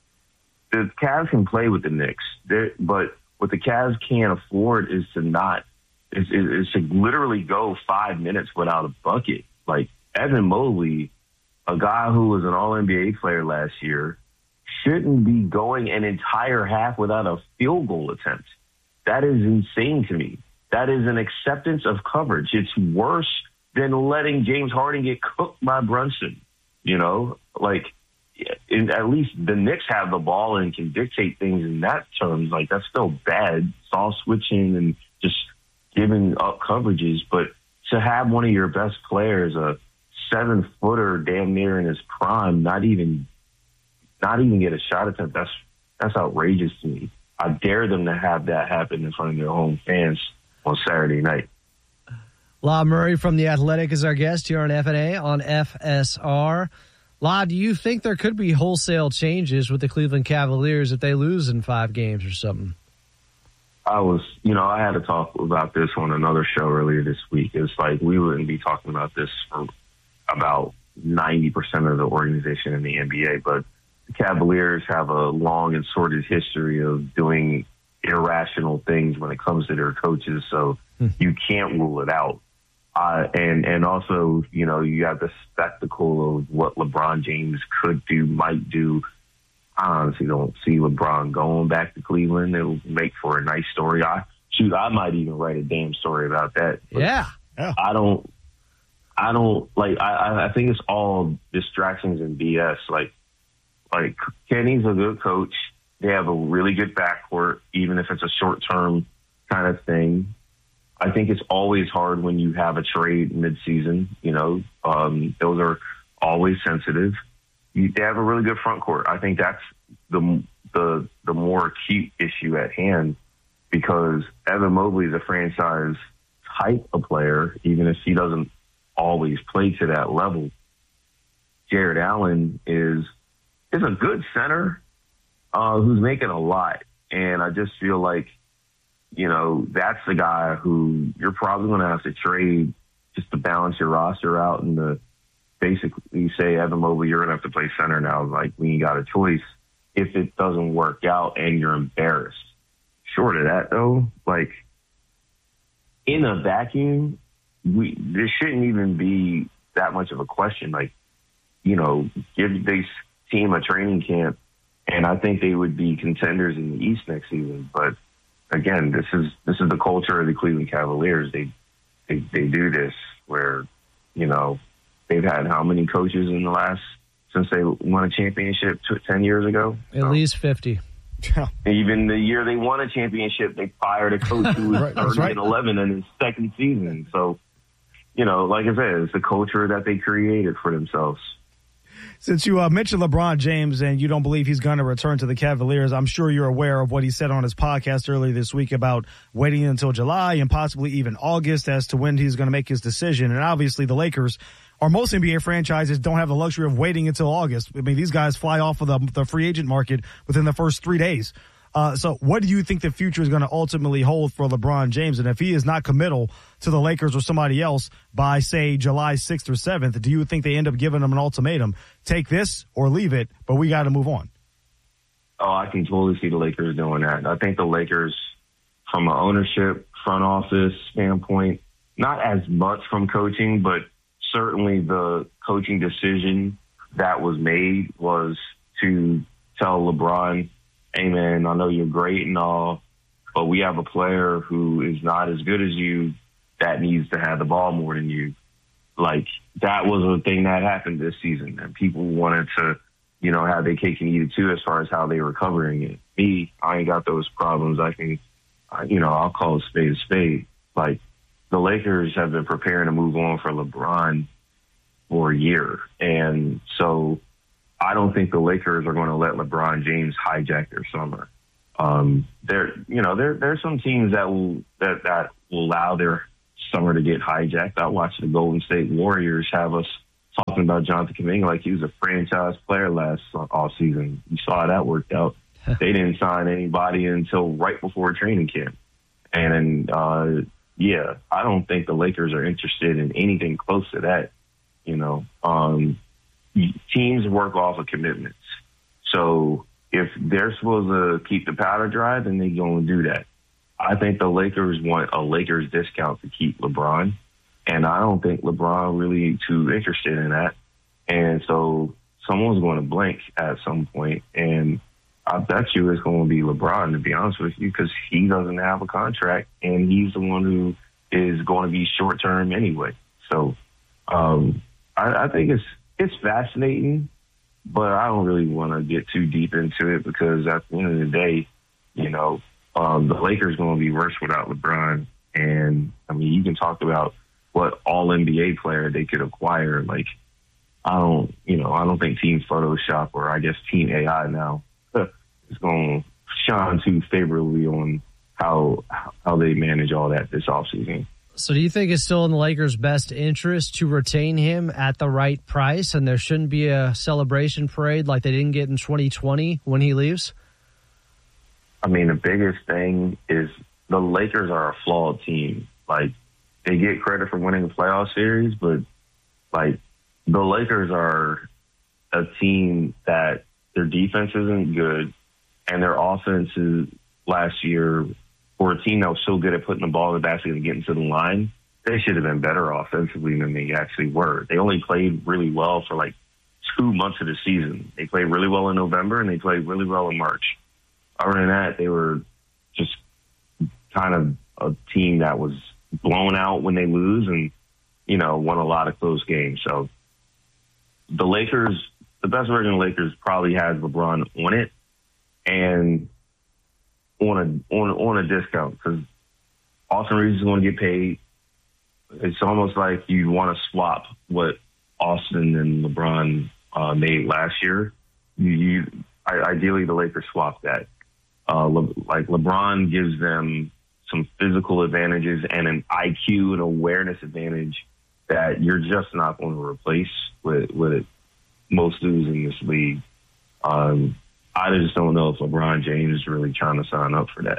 the Cavs can play with the Knicks, They're, but what the Cavs can't afford is to not, is, is, is to literally go five minutes without a bucket. Like, Evan Mobley, a guy who was an all N B A player last year, shouldn't be going an entire half without a field goal attempt. That is insane to me. That is an acceptance of coverage. It's worse than letting James Harden get cooked by Brunson. You know, like, in, at least the Knicks have the ball and can dictate things in that terms. Like, that's still bad, soft switching and just giving up coverages. But to have one of your best players, a seven-footer damn near in his prime, not even not even get a shot attempt, that's that's outrageous to me. I dare them to have that happen in front of their home fans on Saturday night. La Murray from The Athletic is our guest here on F N A on F S R. La, do you think there could be wholesale changes with the Cleveland Cavaliers if they lose in five games or something? I was, you know, I had to talk about this on another show earlier this week. It's like we wouldn't be talking about this for about ninety percent of the organization in the N B A, but the Cavaliers have a long and sordid history of doing irrational things when it comes to their coaches, so hmm. you can't rule it out. Uh, and, and also, you know, you have the spectacle of what LeBron James could do, might do. I honestly don't see LeBron going back to Cleveland. It'll make for a nice story. I shoot, I might even write a damn story about that. Yeah. yeah. I don't, I don't, like, I, I think it's all distractions and B S. Like, like Kenny's a good coach. They have a really good backcourt, even if it's a short-term kind of thing. I think it's always hard when you have a trade midseason. You know, um, those are always sensitive. You, they have a really good front court. I think that's the the the more acute issue at hand, because Evan Mobley is a franchise type of player, even if he doesn't always play to that level. Jared Allen is is a good center uh, who's making a lot, and I just feel like, you know, that's the guy who you're probably going to have to trade just to balance your roster out and to basically say, Evan Mobley, you're going to have to play center now. Like, we ain't got a choice if it doesn't work out and you're embarrassed. Short of that, though, like, in a vacuum, we there shouldn't even be that much of a question. Like, you know, give this team a training camp, and I think they would be contenders in the East next season. But again, this is this is the culture of the Cleveland Cavaliers. They they they do this where, you know, they've had how many coaches in the last since they won a championship t- ten years ago? At so, least fifty. Even the year they won a championship, they fired a coach who was right, thirty right. and eleven in his second season. So, you know, like I said, it's the culture that they created for themselves. Since you uh, mentioned LeBron James and you don't believe he's going to return to the Cavaliers, I'm sure you're aware of what he said on his podcast earlier this week about waiting until July and possibly even August as to when he's going to make his decision. And obviously the Lakers, or most N B A franchises, don't have the luxury of waiting until August. I mean, these guys fly off of the, the free agent market within the first three days. Uh, so what do you think the future is going to ultimately hold for LeBron James? And if he is not committal to the Lakers or somebody else by, say, July sixth or seventh, do you think they end up giving him an ultimatum? Take this or leave it, but we got to move on. Oh, I can totally see the Lakers doing that. I think the Lakers, from an ownership, front office standpoint, not as much from coaching, but certainly the coaching decision that was made was to tell LeBron, hey, man, I know you're great and all, but we have a player who is not as good as you that needs to have the ball more than you. Like, that was a thing that happened this season, and people wanted to, you know, have their cake and eat it too as far as how they were covering it. Me, I ain't got those problems. I can, you know, I'll call a spade a spade. Like, the Lakers have been preparing to move on for LeBron for a year, and so I don't think the Lakers are going to let LeBron James hijack their summer. um, there, you know, there there's some teams that will that that will allow their summer to get hijacked. I watched the Golden State Warriors have us talking about Jonathan Kuminga like he was a franchise player last all season. You saw how that worked out. They didn't sign anybody until right before training camp. And, uh, yeah, I don't think the Lakers are interested in anything close to that. You know, um, teams work off of commitments. So if they're supposed to keep the powder dry, then they're going to do that. I think the Lakers want a Lakers discount to keep LeBron. And I don't think LeBron really too interested in that. And so someone's going to blink at some point. And I bet you it's going to be LeBron, to be honest with you, because he doesn't have a contract, and he's the one who is going to be short-term anyway. So um, I, I think it's it's fascinating, but I don't really want to get too deep into it because at the end of the day, you know, um, the Lakers going to be worse without LeBron. And, I mean, you can talk about what all-N B A player they could acquire. Like, I don't, you know, I don't think Team Photoshop or I guess Team A I now is going to shine too favorably on how how they manage all that this offseason. So do you think it's still in the Lakers' best interest to retain him at the right price and there shouldn't be a celebration parade like they didn't get in twenty twenty when he leaves? I mean, the biggest thing is the Lakers are a flawed team. Like, they get credit for winning the playoff series, but, like, the Lakers are a team that their defense isn't good, and their offense is, last year, for a team that was so good at putting the ball in the basket and getting to the line, they should have been better offensively than they actually were. They only played really well for, like, two months of the season. They played really well in November, and they played really well in March. Other than that, they were just kind of a team that was blown out when they lose and, you know, won a lot of close games. So the Lakers, the best version of the Lakers probably has LeBron on it and on a on, on a discount because Austin Reeves is going to get paid. It's almost like you want to swap what Austin and LeBron uh, made last year. You, you I, ideally, the Lakers swap that. Uh, Le, like LeBron gives them some physical advantages and an I Q and awareness advantage that you're just not going to replace with, with most dudes in this league. Um, I just don't know if LeBron James is really trying to sign up for that.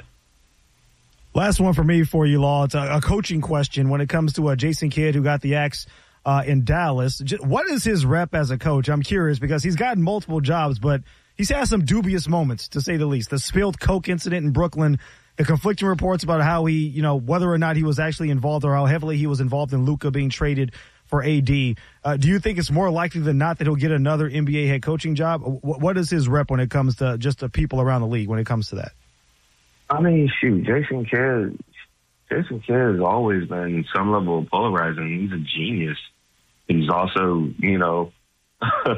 Last one for me for you, Law. It's a, a coaching question when it comes to uh, Jason Kidd, who got the axe uh, in Dallas. Just, what is his rep as a coach? I'm curious because he's gotten multiple jobs, but he's had some dubious moments, to say the least. The spilled Coke incident in Brooklyn, the conflicting reports about how he, you know, whether or not he was actually involved or how heavily he was involved in Luka being traded for A D. Uh, do you think it's more likely than not that he'll get another N B A head coaching job? What, what is his rep when it comes to just the people around the league when it comes to that? I mean, shoot, Jason Kidd, Jason Kidd has always been some level of polarizing. He's a genius. He's also, you know, uh,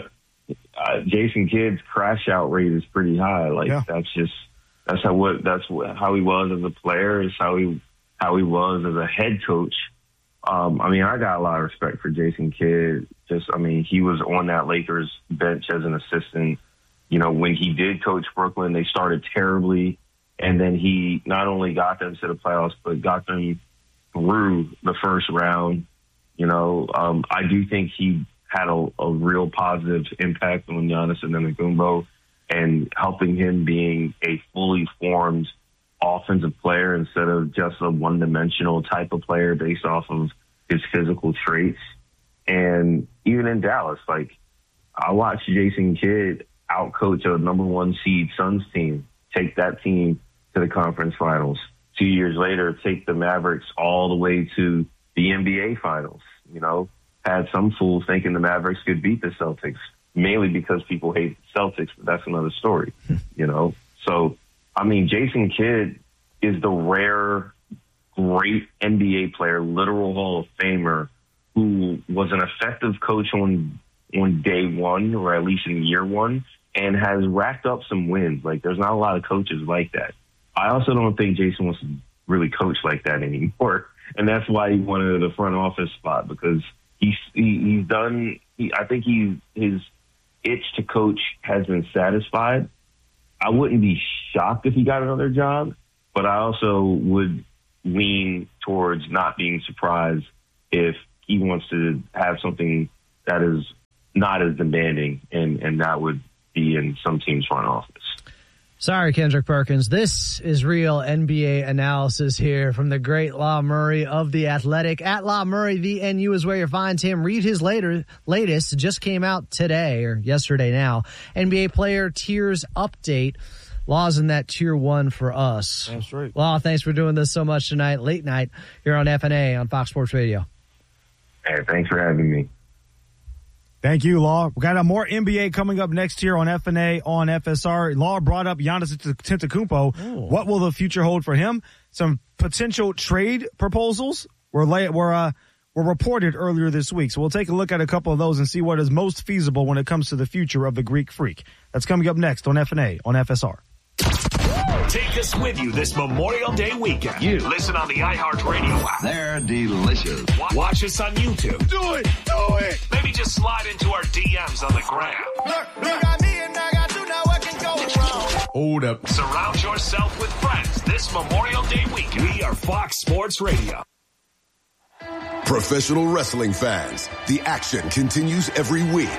Jason Kidd's crash out rate is pretty high. Like yeah. that's just that's how what that's what, how he was as a player. Is how he how he was as a head coach. Um, I mean, I got a lot of respect for Jason Kidd. Just, I mean, he was on that Lakers bench as an assistant. You know, when he did coach Brooklyn, they started terribly. And then he not only got them to the playoffs, but got them through the first round. You know, um, I do think he had a, a real positive impact on Giannis Antetokounmpo and helping him being a fully formed offensive player instead of just a one-dimensional type of player based off of his physical traits. And even in Dallas, like, I watched Jason Kidd outcoach a number one seed Suns team, take that team to the conference finals. Two years later, take the Mavericks all the way to the N B A finals. You know, had some fools thinking the Mavericks could beat the Celtics, mainly because people hate the Celtics, but that's another story, you know. So, I mean, Jason Kidd is the rare, great N B A player, literal Hall of Famer, who was an effective coach on on day one, or at least in year one, and has racked up some wins. Like, there's not a lot of coaches like that. I also don't think Jason wants to really coach like that anymore, and that's why he wanted the front office spot, because he's he, he's done. He, I think he his itch to coach has been satisfied, I wouldn't be shocked if he got another job, but I also would lean towards not being surprised if he wants to have something that is not as demanding, and, and that would be in some team's front office. Sorry, Kendrick Perkins. This is real N B A analysis here from the great Law Murray of The Athletic. At Law Murray, V N U is where you find him. Read his later latest. Just came out today, or yesterday now. N B A player tiers update. Law's in that tier one for us. That's right. Law, thanks for doing this so much tonight, late night, here on F N A on Fox Sports Radio. Hey, thanks for having me. Thank you, Law. We got a more N B A coming up next year on F N A on F S R. Law brought up Giannis Antetokounmpo. Ooh. What will the future hold for him? Some potential trade proposals were lay, were uh, were reported earlier this week. So we'll take a look at a couple of those and see what is most feasible when it comes to the future of the Greek Freak. That's coming up next on F N A on F S R. Take us with you this Memorial Day weekend. You listen on the iHeartRadio app. They're delicious. Watch us on YouTube. Do it, do it. Maybe just slide into our D Ms on the gram. Look, you got me and I got you. Now what can go wrong? Hold up. Surround yourself with friends this Memorial Day weekend. We are Fox Sports Radio. Professional wrestling fans, the action continues every week.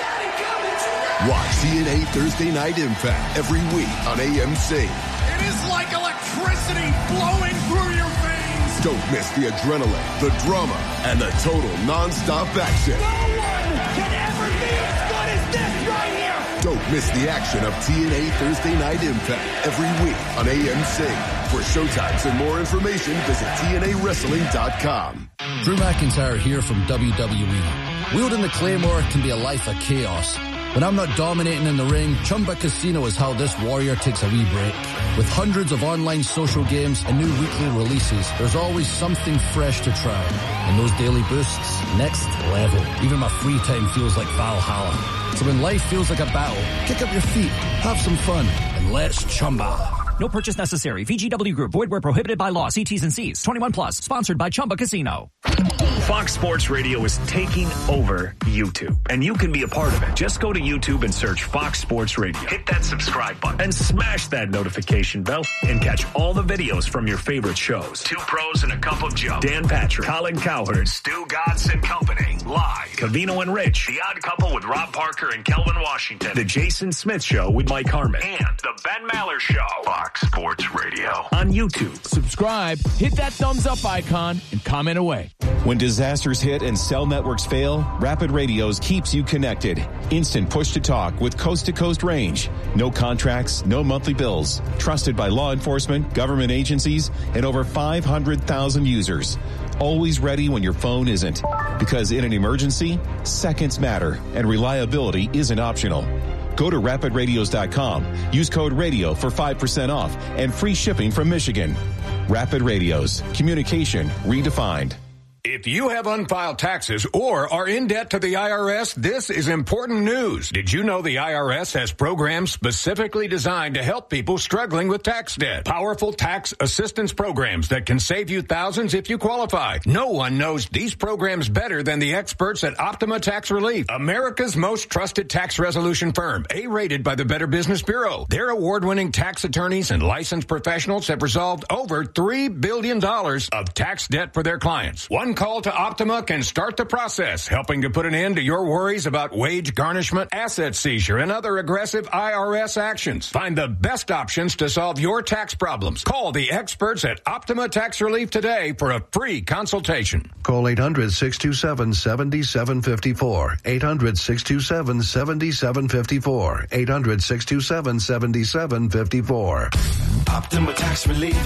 Watch T N A Thursday Night Impact every week on A M C. It is like electricity flowing through your veins. Don't miss the adrenaline, the drama, and the total non-stop action. No one can ever be as good as this right here. Don't miss the action of T N A Thursday Night Impact every week on A M C. For showtimes and more information, visit T N A wrestling dot com. Drew McIntyre here from W W E. Wielding the Claymore can be a life of chaos. When I'm not dominating in the ring, Chumba Casino is how this warrior takes a wee break. With hundreds of online social games and new weekly releases, there's always something fresh to try. And those daily boosts, next level. Even my free time feels like Valhalla. So when life feels like a battle, kick up your feet, have some fun, and let's Chumba. No purchase necessary. V G W Group. Void where prohibited by law. See T's and C's. twenty-one plus. Sponsored by Chumba Casino. Fox Sports Radio is taking over YouTube, and you can be a part of it. Just go to YouTube and search Fox Sports Radio. Hit that subscribe button and smash that notification bell and catch all the videos from your favorite shows. Two Pros and a Cup of Joe. Dan Patrick, Colin Cowherd, Stu Godson and Company. Live. Cavino and Rich. The Odd Couple with Rob Parker and Kelvin Washington. The Jason Smith Show with Mike Harmon. And The Ben Maller Show. Fox Sports Radio. On YouTube. Subscribe, hit that thumbs up icon, and comment away. When disasters hit and cell networks fail, Rapid Radios keeps you connected. Instant push-to-talk with coast-to-coast range. No contracts, no monthly bills. Trusted by law enforcement, government agencies, and over five hundred thousand users. Always ready when your phone isn't. Because in an emergency, seconds matter, and reliability isn't optional. Go to rapid radios dot com. Use code RADIO for five percent off and free shipping from Michigan. Rapid Radios. Communication redefined. If you have unfiled taxes or are in debt to the I R S, this is important news. Did you know the I R S has programs specifically designed to help people struggling with tax debt? Powerful tax assistance programs that can save you thousands if you qualify. No one knows these programs better than the experts at Optima Tax Relief, America's most trusted tax resolution firm, A-rated by the Better Business Bureau. Their award-winning tax attorneys and licensed professionals have resolved over three billion dollars of tax debt for their clients. One call to Optima can start the process, helping to put an end to your worries about wage garnishment, asset seizure, and other aggressive I R S actions. Find the best options to solve your tax problems. Call the experts at Optima Tax Relief today for a free consultation. Call eight hundred, six two seven, seven seven five four. eight hundred, six two seven, seven seven five four. eight hundred, six two seven, seven seven five four. Optima Tax Relief.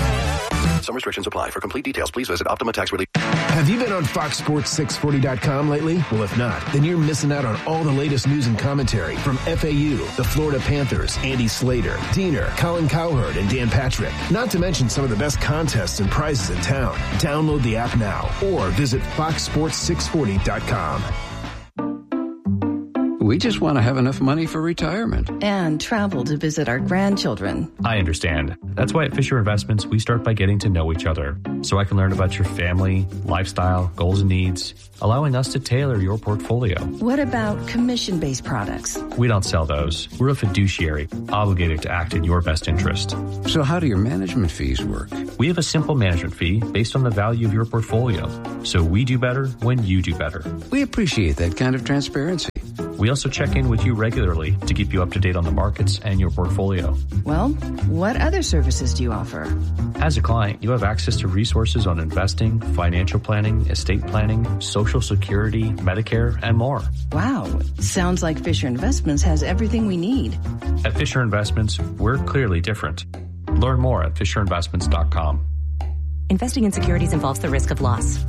Some restrictions apply. For complete details, please visit Optima Tax Relief. Have you been on Fox Sports six forty dot com lately? Well, if not, then you're missing out on all the latest news and commentary from F A U, the Florida Panthers, Andy Slater, Diener, Colin Cowherd, and Dan Patrick. Not to mention some of the best contests and prizes in town. Download the app now or visit fox sports six forty dot com. We just want to have enough money for retirement. And travel to visit our grandchildren. I understand. That's why at Fisher Investments, we start by getting to know each other, so I can learn about your family, lifestyle, goals and needs, allowing us to tailor your portfolio. What about commission-based products? We don't sell those. We're a fiduciary, obligated to act in your best interest. So how do your management fees work? We have a simple management fee based on the value of your portfolio, so we do better when you do better. We appreciate that kind of transparency. We also check in with you regularly to keep you up to date on the markets and your portfolio. Well, what other services do you offer? As a client, you have access to resources on investing, financial planning, estate planning, Social Security, Medicare, and more. Wow. Sounds like Fisher Investments has everything we need. At Fisher Investments, we're clearly different. Learn more at fisher investments dot com. Investing in securities involves the risk of loss.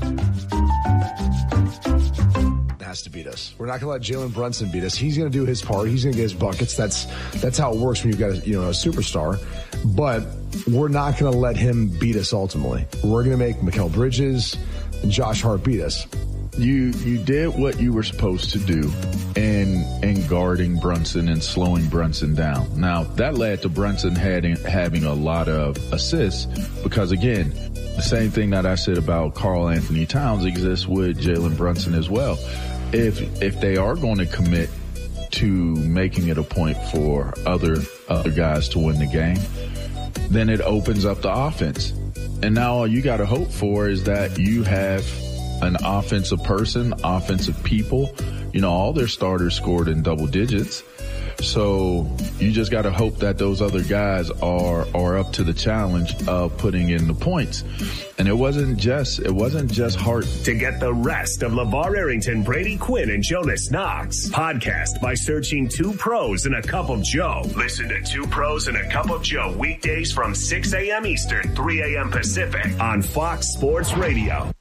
Has to beat us. We're not going to let Jalen Brunson beat us. He's going to do his part. He's going to get his buckets. That's that's how it works when you've got a, you know, a superstar. But we're not going to let him beat us ultimately. We're going to make Mikal Bridges and Josh Hart beat us. You you did what you were supposed to do in in guarding Brunson and slowing Brunson down. Now, that led to Brunson having, having a lot of assists because, again, the same thing that I said about Karl Anthony Towns exists with Jalen Brunson as well. If if they are going to commit to making it a point for other other guys to win the game, then it opens up the offense. And now all you got to hope for is that you have an offensive person, offensive people. You know, all their starters scored in double digits. So you just got to hope that those other guys are are up to the challenge of putting in the points. And it wasn't just it wasn't just Hart. To get the rest of LeVar Arrington, Brady Quinn, and Jonas Knox, podcast by searching Two Pros and a Cup of Joe. Listen to Two Pros and a Cup of Joe weekdays from six a.m. Eastern, three a.m. Pacific on Fox Sports Radio.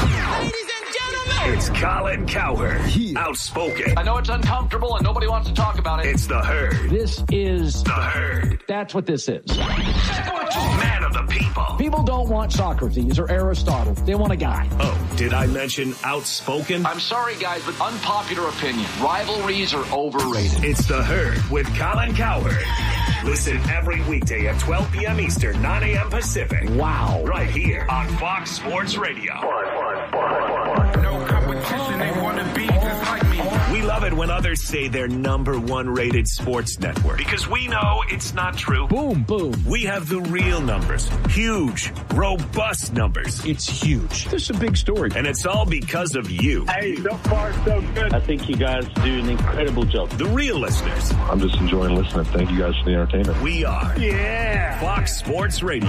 It's Colin Cowherd, outspoken. I know it's uncomfortable and nobody wants to talk about it. It's the Herd. This is the Herd. That's what this is. Man of the people. People don't want Socrates or Aristotle. They want a guy. Oh, did I mention outspoken? I'm sorry, guys, but unpopular opinion. Rivalries are overrated. It's the Herd with Colin Cowherd. Listen every weekday at twelve p.m. Eastern, nine a.m. Pacific. Wow. Right here on Fox Sports Radio. No competition, they want to be just like me. We love it when others say they're number one rated sports network because we know it's not true. Boom, boom. We have the real numbers. Huge, robust numbers. It's huge. This is a big story. And it's all because of you. Hey, so far so good. I think you guys do an incredible job. The real listeners. I'm just enjoying listening. Thank you guys for the entertainment. We are. Yeah. Fox Sports Radio.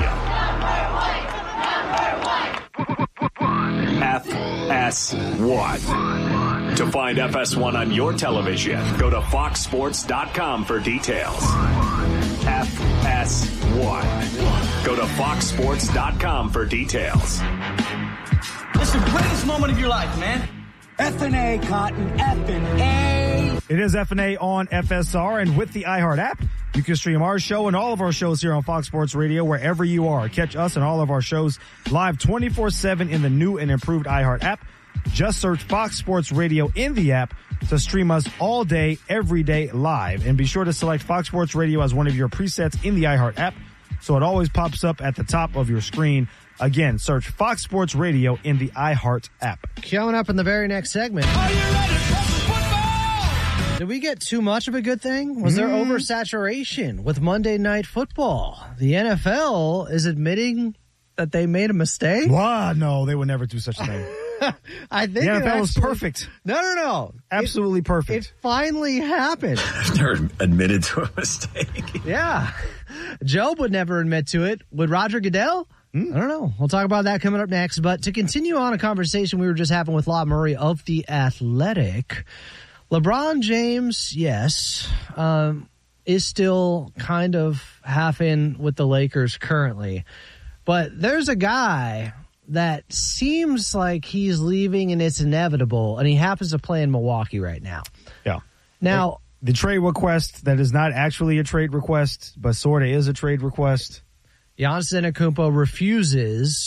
F S one. To find F S one on your television, go to fox sports dot com for details. F S one. Go to fox sports dot com for details. It's the greatest moment of your life, man. F and A, Cotton. F and A. It is F and A on F S R, and with the iHeart app, you can stream our show and all of our shows here on Fox Sports Radio wherever you are. Catch us and all of our shows live twenty-four seven in the new and improved iHeart app. Just search Fox Sports Radio in the app to stream us all day, every day live. And be sure to select Fox Sports Radio as one of your presets in the iHeart app so it always pops up at the top of your screen. Again, search Fox Sports Radio in the iHeart app. Coming up in the very next segment. Are you ready for some football? Did we get too much of a good thing? Was there Mm. oversaturation with Monday Night Football? The N F L is admitting that they made a mistake? Wow, no, they would never do such a thing. I think the N F L actually, was perfect. No, no, no. Absolutely it, perfect. It finally happened. I've never admitted to a mistake. Yeah. Job would never admit to it. Would Roger Goodell? Mm. I don't know. We'll talk about that coming up next. But to continue on a conversation we were just having with Lob Murray of The Athletic, LeBron James, yes, um, is still kind of half in with the Lakers currently. But there's a guy that seems like he's leaving and it's inevitable, and he happens to play in Milwaukee right now. Yeah. Now, the trade request that is not actually a trade request, but sort of is a trade request. Giannis Antetokounmpo refuses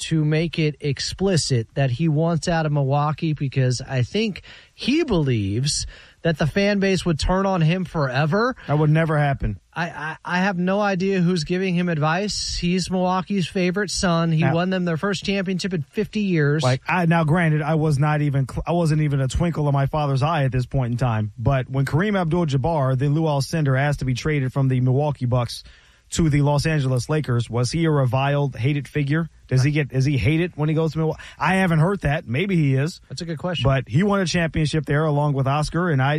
to make it explicit that he wants out of Milwaukee because I think he believes that the fan base would turn on him forever. That would never happen. I, I, I have no idea who's giving him advice. He's Milwaukee's favorite son. He now, won them their first championship in fifty years. Like I, now, granted, I was not even I wasn't even a twinkle in my father's eye at this point in time. But when Kareem Abdul-Jabbar, then Lou Alcindor, asked to be traded from the Milwaukee Bucks to the Los Angeles Lakers, was he a reviled, hated figure? Does he get, is he hated when he goes to Milwaukee? I haven't heard that. Maybe he is. That's a good question. But he won a championship there along with Oscar, and I,